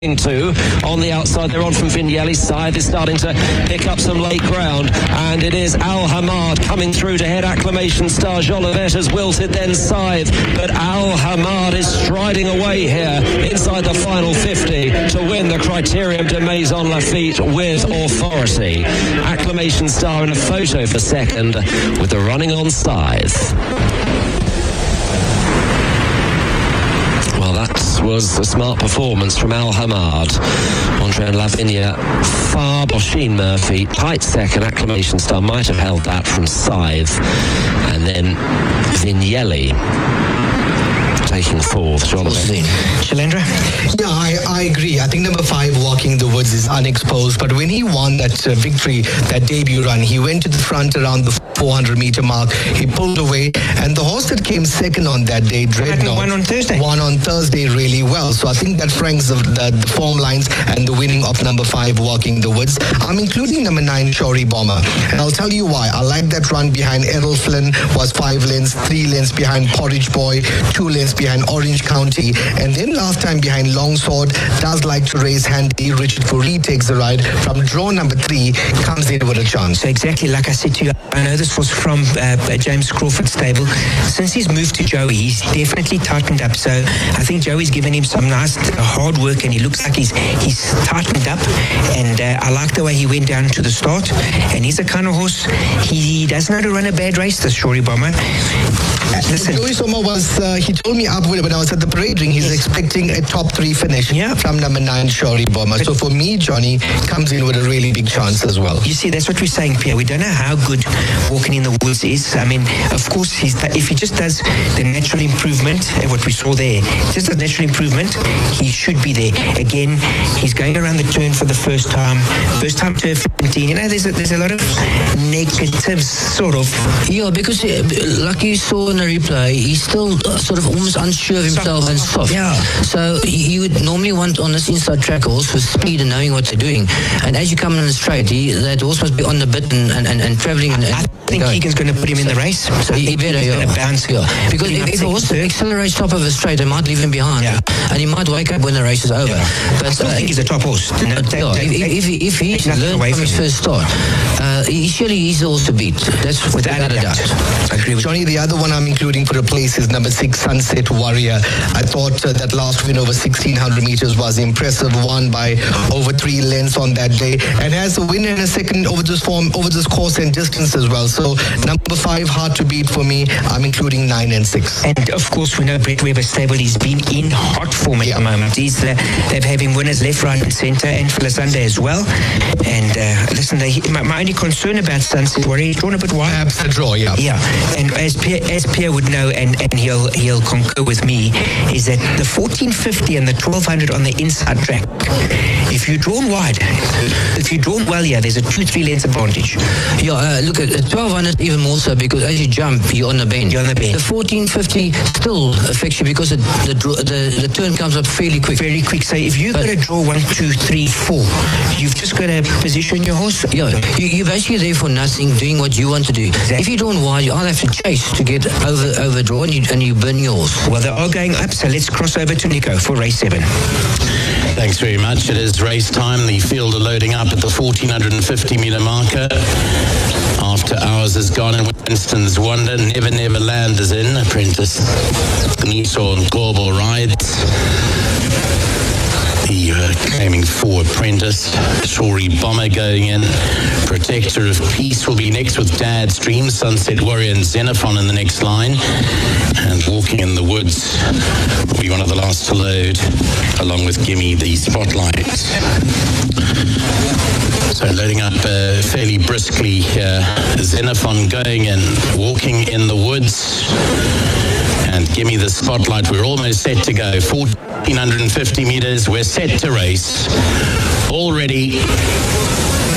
to. On the outside, they're on from Vignelli. Scythe is starting to pick up some late ground, and it is Al Hamad coming through to head Acclamation Star. Jolivet has wilted, then Scythe, but Al Hamad is striding away here inside the final 50 to win the Criterium de Maison Lafitte with authority. Acclamation Star in a photo for second with the running on Scythe. Well, that was a smart performance from Al Hamad. Andre and Lavinia, far. Oisin Murphy, tight second. Acclamation Star might have held that from Scythe. And then Vignelli taking fourth. Shailendra? Yeah, I agree. I think number 5, Walking the Woods, is unexposed. But when he won that victory, that debut run, he went to the front around the 400-meter mark. He pulled away. And the horse that came second on that day, Dreadnought, won on Thursday really well. So I think that franks the form lines and the winning of number 5, Walking the Woods. I'm including number 9, Shorey Bomber. And I'll tell you why. I like that run behind Errol Flynn, was 5 lengths, 3 lengths behind Porridge Boy, 2 lengths behind Orange County, and then last time behind Longsword. Does like to race handy. Richard Fourie takes the ride from draw number 3, comes in with a chance. So exactly like I said to you, I know this was from James Crawford's stable. Since he's moved to Joey, he's definitely tightened up. So I think Joey's given him some nice hard work, and he looks like he's tightened up. And I like the way he went down to the start. And he's a kind of horse, he doesn't know how to run a bad race, this Shorey Bomber. Listen, Joey Soma he told me up when I was at the parade ring, he's expecting a top 3 finish from number 9, Shorey Bomber. So for me, Johnny comes in with a really big chance as well. You see, that's what we're saying, Pierre. We don't know how good Walking in the Woods is. I mean, of course, if he just does the natural improvement, what we saw there, just the natural improvement, he should be there. Again, he's going around the turn for the first time to 17. You know, there's a lot of negatives, sort of. Yeah, because like you saw in the replay, he's still sort of almost unsure of himself and soft. Yeah. So you would normally want on this inside track horse with speed and knowing what they're doing. And as you come in the straight, that horse must be on the bit and travelling. I think Keegan's going to put him in the race. So he better, he's going to bounce. Yeah. Because if a horse accelerates top of a straight, they might leave him behind. Yeah. And he might wake up when the race is over. Yeah. But I still think he's a top horse. If he's learned from his first start, he surely is the horse to beat. That's without a doubt. I agree with Johnny, the other one I'm including for a place is number 6, Sunset Warrior. I thought that last win over 1,600 meters was impressive. Won by over 3 lengths on that day, and has a win and a second over this course and distance as well. So number 5, hard to beat for me. I'm including 9 and 6. And of course, we know Brett Weber's stable. He's been in hot form at the moment. They've had him winners left, right, and centre, and Philosunda as well. And listen, my only concern about Sunset Warrior, he's drawn a bit wide. Perhaps a draw, yeah. Yeah, and as Pierre would know, and he'll concur with me, is that the 1450 and the 1200 on the inside track, if you're drawn wide, if you're drawn well here, there's a 2-3 lengths advantage. Yeah, look at 1200 even more so, because as you jump, you're on the bend. You're on the bend. The 1450 still affects you because the turn comes up fairly quick. Very quick. So if you've got to draw 1, 2, 3, 4, you've just got to position your horse. Yeah, you're basically there for nothing, doing what you want to do. Exactly. If you're drawn wide, you either have to chase to get overdrawn and you burn your horse. Well, they are going up, so let's cross over to Nico for race 7. Thanks very much. It is race time. The field are loading up at the 1450-metre marker. After Hours is gone and Winston's Wonder. Never Never Land is in. Apprentice Nissan Global rides. The claiming 4 Apprentice. Shorey Bomber going in. Protector of Peace will be next with Dad's Dream. Sunset Warrior and Xenophon in the next line. And Walking in the Woods will be one of the last to load, along with Gimme the Spotlight. So loading up fairly briskly here. Xenophon going in. Walking in the Woods. And Gimme the Spotlight. We're almost set to go. 1,450 meters. We're set to race. All ready.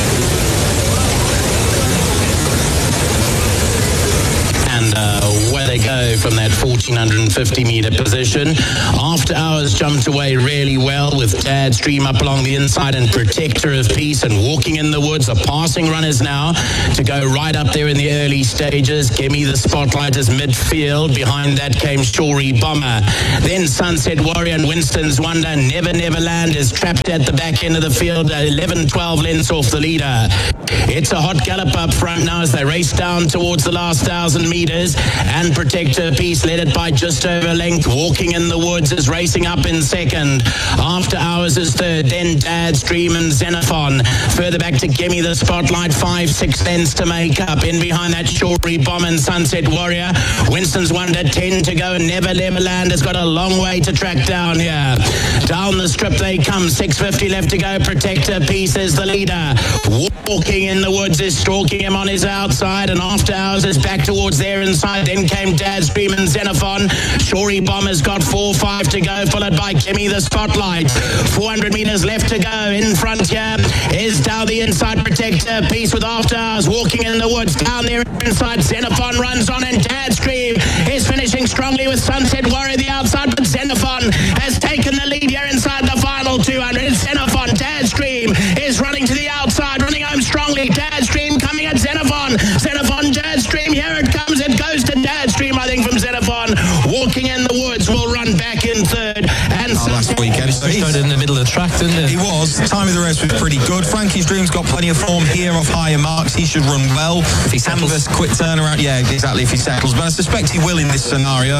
And away they they go from that 1,450 metre position. After Hours jumped away really well with Dad Stream up along the inside and Protector of Peace, and Walking in the Woods are passing runners now to go right up there in the early stages. Gimme the Spotlight is midfield. Behind that came Shory Bomber. Then Sunset Warrior and Winston's Wonder. Never Neverland is trapped at the back end of the field, 11-12 lengths off the leader. It's a hot gallop up front now as they race down towards the last 1,000 metres, and Protector Peace led it by just over a length. Walking in the Woods is racing up in second. After Hours is third, then Dad's Dream and Xenophon. Further back to Gimme the Spotlight, 5-6 lengths to make up. In behind that, Shory Bomb and Sunset Warrior. Winston's Wonder, 10 to go. Never Neverland has got a long way to track down here. Down the strip they come, 6:50 left to go. Protector Peace is the leader. Walking in the Woods is stalking him on his outside, and After Hours is back towards their inside. Then came Dad's Dream and Xenophon. Shory Bomb has got 4-5 to go, followed by Gimme the Spotlight. 400 metres left to go. In front here is down the inside Protector Peace with After Hours. Walking in the Woods down there inside. Xenophon runs on, and Dad's Dream is finishing strongly with Sunset Warrior the outside, but Xenophon has taken the lead here inside the final 200. Xenophon, Dad's Dream is running to the outside, running home strongly. Dad's Dream coming at Xenophon. Xenophon, Dad's Dream, here it comes. It goes to Dad's Dream, I think, from Xenophon. Walking in the Woods will run back in third. And last weekend he started in the middle of the track, didn't he? He was. Time of the race was pretty good. Frankie's Dream's got plenty of form here off higher marks. He should run well. If he settles. Canvas, quick turnaround. Yeah, exactly, if he settles. But I suspect he will in this scenario.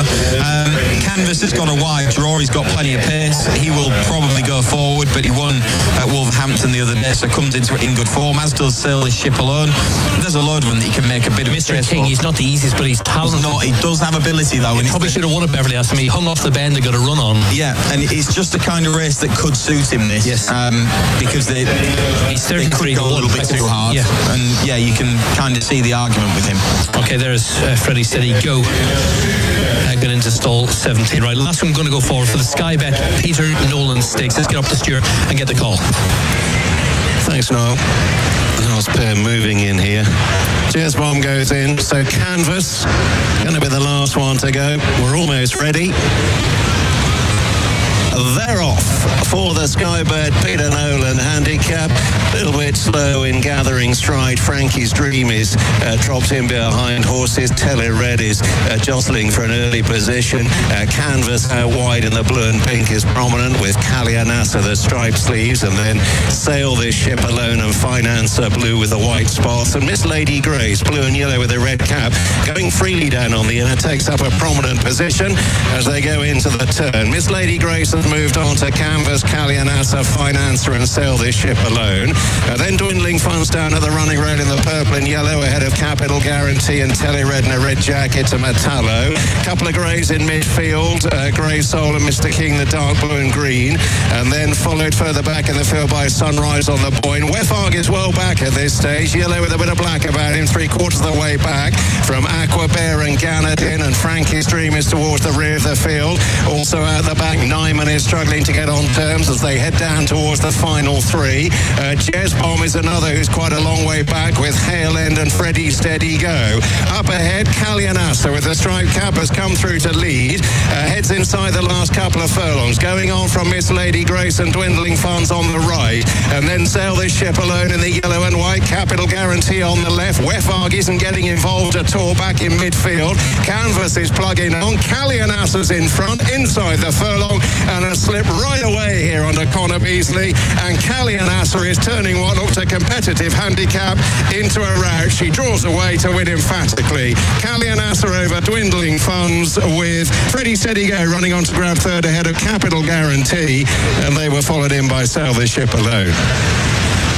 Canvas has got a wide draw. He's got plenty of pace. He will probably go forward, but he won at Wolverhampton the other day, so comes into it in good form, as does Sail This Ship Alone. There's a load of them that he can make a bit of Mr. King, he's not the easiest, but he's talented. He does have ability, though. He probably should have won at Beverly Aston. He hung off the bend and got a run on. Yeah, and it's just the kind of race that could suit him, this. Yes. Because they could go a little bit too hard. Yeah. And yeah, you can kind of see the argument with him. Okay, there's Freddie Steady Go. Going into stall 17. Right, last one going to go forward for the Sky Bet Peter Nolan Stakes. Let's get up to steer and get the call. Thanks, Noel. Last pair moving in here. Jazz Bomb goes in, so Canvas going to be the last one to go. We're almost ready. They're off for the Skybird Peter Nolan handicap. A little bit slow in gathering stride. Frankie's Dream is dropped in behind horses. Telered is jostling for an early position. Canvas out wide in the blue and pink is prominent, with Kalianasa the striped sleeves, and then Sail This Ship Alone and Financer blue with the white spots, and Miss Lady Grace blue and yellow with a red cap going freely down on the inner, takes up a prominent position as they go into the turn. Miss Lady Grace has moved on to Canvas, Kalianasa, Financer and Sail This Ship Alone. Then Dwindling Funds down at the running road in the purple and yellow ahead of Capital Guarantee and Telered in a red jacket to Metallo. Couple of greys in midfield, Grey Soul and Mr. King the dark blue and green, and then followed further back in the field by Sunrise on the Boyne. Weffarg is well back at this stage, yellow with a bit of black about him, 3/4 of the way back from Aqua Bear and Ganadin, and Frankie's Dream is towards the rear of the field. Also out the back, Nyman is struggling to get on terms as they head down towards the final three. Jazz Bomb is another who's quite a long way back, with Hale End and Freddie Steady Go. Up ahead, Kalianasa with the striped cap has come through to lead. Heads inside the last couple of furlongs, going on from Miss Lady Grace and Dwindling Funds on the right, and then Sail This Ship Alone in the yellow and white. Capital Guarantee on the left. Weffarg isn't getting involved at all back in midfield. Canvas is plugging on. Kalianasa's in front inside the furlong, and a slip right away here under Connor Beasley, and Kalianasa is turning what looked a competitive handicap into a rout. She draws away to win emphatically. Kalianasa over Dwindling Funds, with Freddie Steady Go running on to grab third ahead of Capital Guarantee, and they were followed in by Sail This Ship Alone.